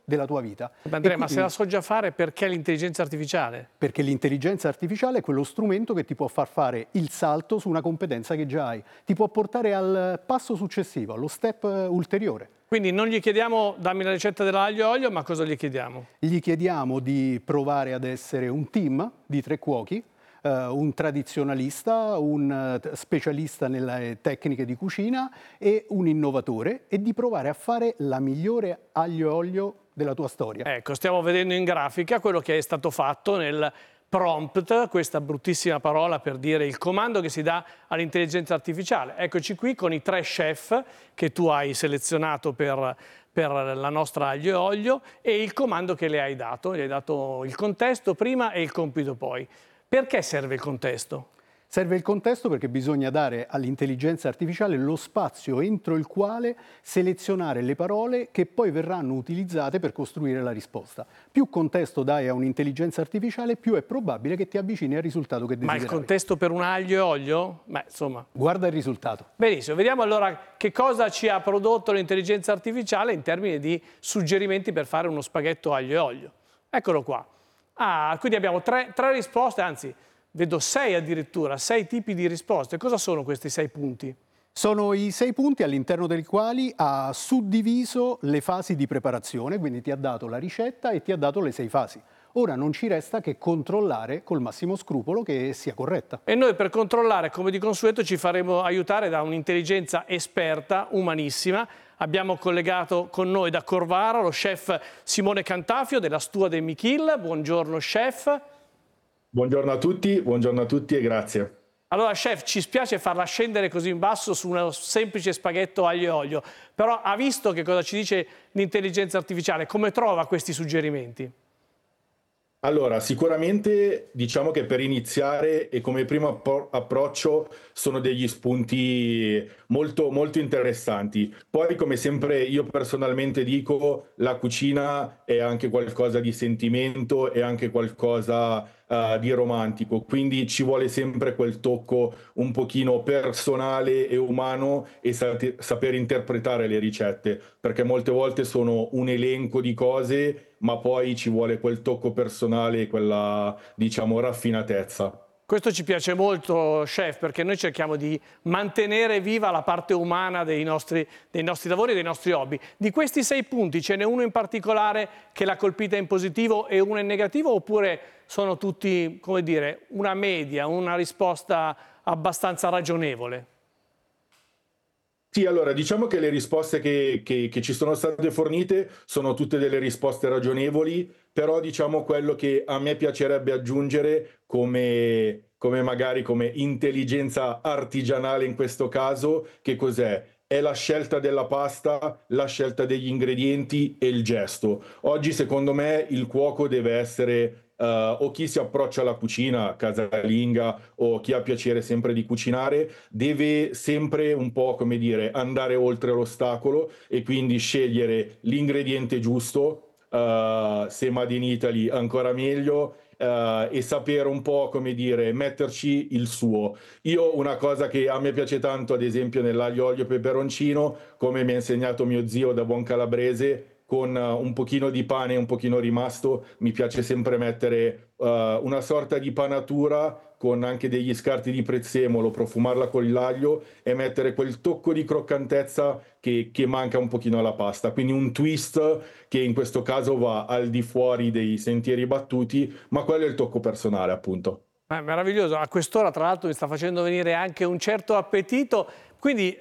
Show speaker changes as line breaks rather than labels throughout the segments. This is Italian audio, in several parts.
della tua vita.
Andrea, ma se la so già fare, perché l'intelligenza artificiale?
Perché l'intelligenza artificiale è quello strumento che ti può far fare il salto su una competenza che già hai, ti può portare al passo successivo, allo step ulteriore.
Quindi non gli chiediamo dammi la ricetta dell'aglio e olio, ma cosa gli chiediamo?
Gli chiediamo di provare ad essere un team di 3 cuochi, un tradizionalista, un specialista nelle tecniche di cucina e un innovatore, e di provare a fare la migliore aglio e olio della tua storia.
Ecco, stiamo vedendo in grafica quello che è stato fatto nel prompt, questa bruttissima parola per dire il comando che si dà all'intelligenza artificiale. Eccoci qui con i 3 chef che tu hai selezionato per la nostra aglio e olio e il comando che le hai dato. Gli hai dato il contesto prima e il compito poi. Perché serve il contesto?
Serve il contesto perché bisogna dare all'intelligenza artificiale lo spazio entro il quale selezionare le parole che poi verranno utilizzate per costruire la risposta. Più contesto dai a un'intelligenza artificiale, più è probabile che ti avvicini al risultato che desideravi.
Ma il contesto per un aglio e olio? Beh, insomma.
Guarda il risultato.
Benissimo, vediamo allora che cosa ci ha prodotto l'intelligenza artificiale in termini di suggerimenti per fare uno spaghetto aglio e olio. Eccolo qua. Ah, quindi abbiamo tre risposte, anzi, vedo 6 addirittura, 6 tipi di risposte. Cosa sono questi 6 punti?
Sono i 6 punti all'interno dei quali ha suddiviso le fasi di preparazione, quindi ti ha dato la ricetta e ti ha dato le 6 fasi. Ora non ci resta che controllare col massimo scrupolo che sia corretta.
E noi per controllare, come di consueto, ci faremo aiutare da un'intelligenza esperta, umanissima. Abbiamo collegato con noi da Corvara lo chef Simone Cantafio della Stua de Michil. Buongiorno chef.
Buongiorno a tutti e grazie.
Allora chef, ci spiace farla scendere così in basso su uno semplice spaghetto aglio e olio, però ha visto che cosa ci dice l'intelligenza artificiale? Come trova questi suggerimenti?
Allora, sicuramente diciamo che per iniziare e come primo approccio sono degli spunti molto, molto interessanti. Poi, come sempre, io personalmente dico, la cucina è anche qualcosa di sentimento, è anche qualcosa di romantico, quindi ci vuole sempre quel tocco un pochino personale e umano e saper interpretare le ricette, perché molte volte sono un elenco di cose, ma poi ci vuole quel tocco personale e quella, diciamo, raffinatezza.
Questo ci piace molto, chef, perché noi cerchiamo di mantenere viva la parte umana dei nostri lavori e dei nostri hobby. Di questi 6 punti ce n'è uno in particolare che l'ha colpita in positivo e uno in negativo, oppure sono tutti, come dire, una media, una risposta abbastanza ragionevole?
Sì, allora diciamo che le risposte che ci sono state fornite sono tutte delle risposte ragionevoli, però diciamo quello che a me piacerebbe aggiungere come magari come intelligenza artigianale in questo caso, che cos'è? È la scelta della pasta, la scelta degli ingredienti e il gesto. Oggi secondo me il cuoco deve essere o chi si approccia alla cucina casalinga o chi ha piacere sempre di cucinare, deve sempre un po', come dire, andare oltre l'ostacolo e quindi scegliere l'ingrediente giusto, se made in Italy ancora meglio, e sapere un po', come dire, metterci il suo. Io una cosa che a me piace tanto, ad esempio nell'aglio olio peperoncino, come mi ha insegnato mio zio da buon calabrese, con un pochino di pane e un pochino rimasto, mi piace sempre mettere una sorta di panatura con anche degli scarti di prezzemolo, profumarla con l'aglio e mettere quel tocco di croccantezza che manca un pochino alla pasta. Quindi un twist che in questo caso va al di fuori dei sentieri battuti, ma quello è il tocco personale, appunto.
Meraviglioso, a quest'ora tra l'altro mi sta facendo venire anche un certo appetito. Quindi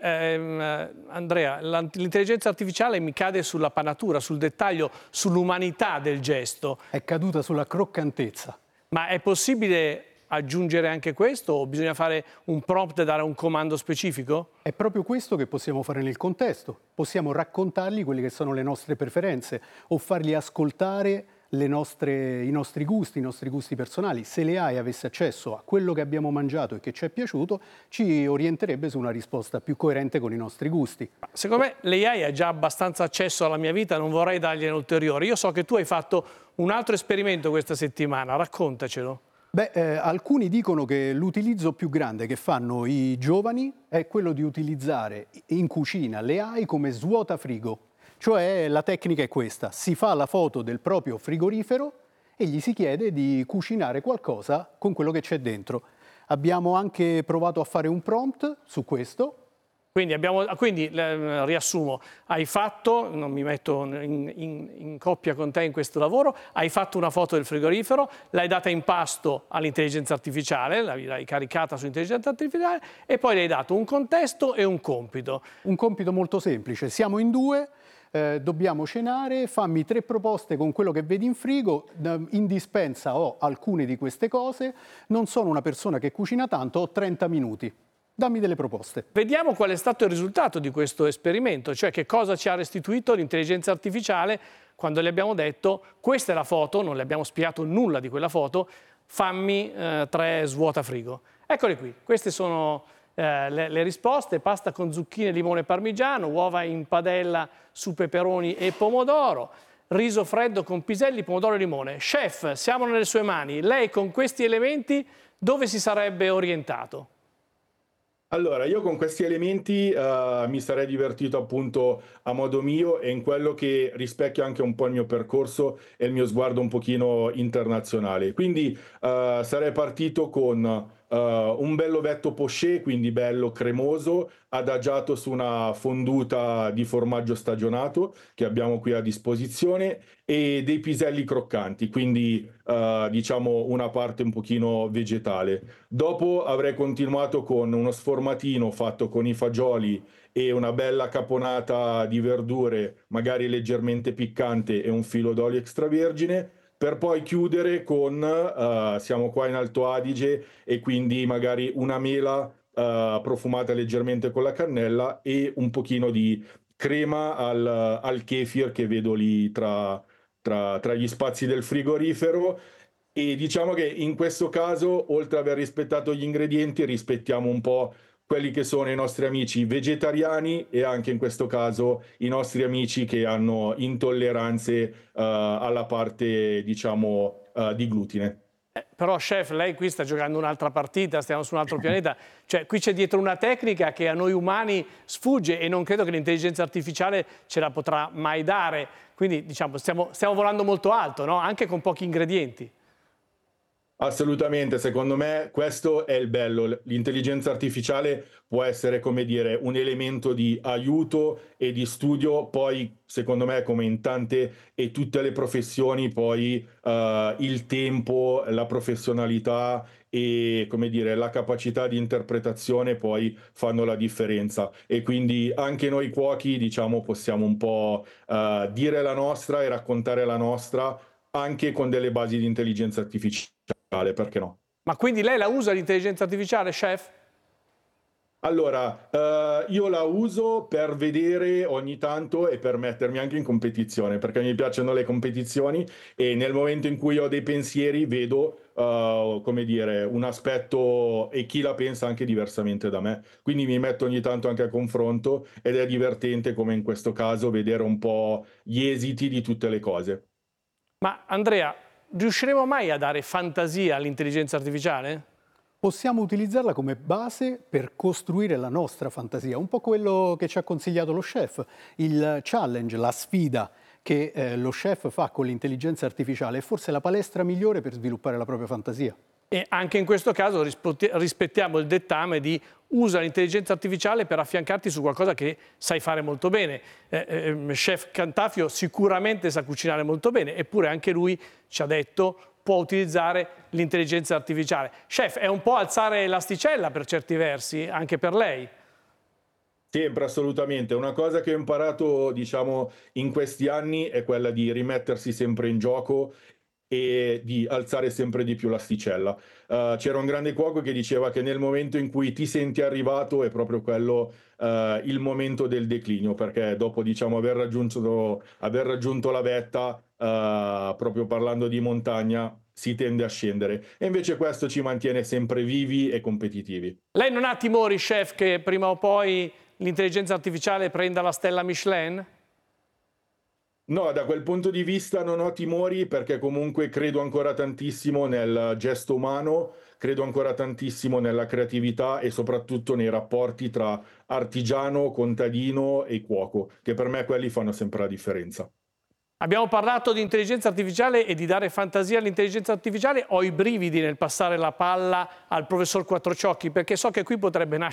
Andrea, l'intelligenza artificiale mi cade sulla panatura, sul dettaglio, sull'umanità del gesto.
È caduta sulla croccantezza.
Ma è possibile aggiungere anche questo o bisogna fare un prompt e dare un comando specifico?
È proprio questo che possiamo fare nel contesto. Possiamo raccontargli quelle che sono le nostre preferenze o fargli ascoltare i nostri gusti personali. Se l'AI avesse accesso a quello che abbiamo mangiato e che ci è piaciuto, ci orienterebbe su una risposta più coerente con i nostri gusti.
Secondo me l'AI ha già abbastanza accesso alla mia vita, non vorrei dargliene ulteriori. Io so che tu hai fatto un altro esperimento questa settimana, raccontacelo.
Alcuni dicono che l'utilizzo più grande che fanno i giovani è quello di utilizzare in cucina le AI come svuota frigo. Cioè la tecnica è questa: si fa la foto del proprio frigorifero e gli si chiede di cucinare qualcosa con quello che c'è dentro. Abbiamo anche provato a fare un prompt su questo.
Quindi riassumo, hai fatto, non mi metto in coppia con te in questo lavoro, hai fatto una foto del frigorifero, l'hai data in pasto all'intelligenza artificiale, l'hai caricata sull'intelligenza artificiale e poi le hai dato un contesto e un compito.
Un compito molto semplice: siamo in due, dobbiamo cenare, fammi 3 proposte con quello che vedi in frigo, in dispensa ho alcune di queste cose, non sono una persona che cucina tanto, ho 30 minuti. Dammi delle proposte.
Vediamo qual è stato il risultato di questo esperimento, cioè che cosa ci ha restituito l'intelligenza artificiale quando le abbiamo detto questa è la foto, non le abbiamo spiegato nulla di quella foto, fammi 3 svuota frigo. Eccole qui, queste sono le risposte: pasta con zucchine, limone e parmigiano, uova in padella su peperoni e pomodoro, riso freddo con piselli, pomodoro e limone. Chef, siamo nelle sue mani, lei con questi elementi dove si sarebbe orientato?
Allora, io con questi elementi mi sarei divertito appunto a modo mio e in quello che rispecchia anche un po' il mio percorso e il mio sguardo un pochino internazionale. Quindi sarei partito con un bello vetto poché, quindi bello cremoso, adagiato su una fonduta di formaggio stagionato che abbiamo qui a disposizione e dei piselli croccanti, quindi diciamo una parte un pochino vegetale. Dopo avrei continuato con uno sformatino fatto con i fagioli e una bella caponata di verdure, magari leggermente piccante e un filo d'olio extravergine, per poi chiudere con, siamo qua in Alto Adige e quindi magari una mela profumata leggermente con la cannella e un pochino di crema al kefir che vedo lì tra gli spazi del frigorifero. E diciamo che in questo caso, oltre ad aver rispettato gli ingredienti, rispettiamo un po' quelli che sono i nostri amici vegetariani e anche in questo caso i nostri amici che hanno intolleranze alla parte, diciamo, di glutine.
Però chef, lei qui sta giocando un'altra partita, stiamo su un altro pianeta, cioè qui c'è dietro una tecnica che a noi umani sfugge e non credo che l'intelligenza artificiale ce la potrà mai dare, quindi diciamo stiamo volando molto alto, no? Anche con pochi ingredienti.
Assolutamente, secondo me questo è il bello. L'intelligenza artificiale può essere, come dire, un elemento di aiuto e di studio, poi secondo me, come in tante e tutte le professioni, poi il tempo, la professionalità e, come dire, la capacità di interpretazione poi fanno la differenza. E quindi anche noi cuochi, diciamo, possiamo un po' dire la nostra e raccontare la nostra anche con delle basi di intelligenza artificiale, perché no?
Ma quindi lei la usa l'intelligenza artificiale, chef?
Allora, io la uso per vedere ogni tanto e per mettermi anche in competizione, perché mi piacciono le competizioni e nel momento in cui ho dei pensieri vedo, come dire, un aspetto e chi la pensa anche diversamente da me. Quindi mi metto ogni tanto anche a confronto ed è divertente, come in questo caso, vedere un po' gli esiti di tutte le cose.
Ma Andrea, riusciremo mai a dare fantasia all'intelligenza artificiale?
Possiamo utilizzarla come base per costruire la nostra fantasia, un po' quello che ci ha consigliato lo chef, il challenge, la sfida che lo chef fa con l'intelligenza artificiale è forse la palestra migliore per sviluppare la propria fantasia.
E anche in questo caso rispettiamo il dettame di usa l'intelligenza artificiale per affiancarti su qualcosa che sai fare molto bene. Chef Cantafio sicuramente sa cucinare molto bene, eppure anche lui ci ha detto può utilizzare l'intelligenza artificiale. Chef, è un po' alzare l'asticella per certi versi, anche per lei.
Sempre, assolutamente. Una cosa che ho imparato, diciamo, in questi anni è quella di rimettersi sempre in gioco e di alzare sempre di più l'asticella. C'era un grande cuoco che diceva che nel momento in cui ti senti arrivato è proprio quello il momento del declino, perché dopo, diciamo, aver raggiunto la vetta, proprio parlando di montagna, si tende a scendere. E invece questo ci mantiene sempre vivi e competitivi.
Lei non ha timori, chef, che prima o poi l'intelligenza artificiale prenda la stella Michelin?
No, da quel punto di vista non ho timori perché comunque credo ancora tantissimo nel gesto umano, credo ancora tantissimo nella creatività e soprattutto nei rapporti tra artigiano, contadino e cuoco, che per me quelli fanno sempre la differenza.
Abbiamo parlato di intelligenza artificiale e di dare fantasia all'intelligenza artificiale. Ho i brividi nel passare la palla al professor Quattrociocchi, perché so che qui potrebbe nascere